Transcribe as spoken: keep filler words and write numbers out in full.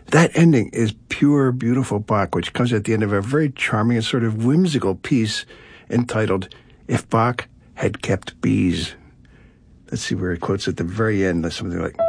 That ending is pure, beautiful Bach, which comes at the end of a very charming and sort of whimsical piece entitled, If Bach Had Kept Bees. Let's see where it quotes at the very end, something like,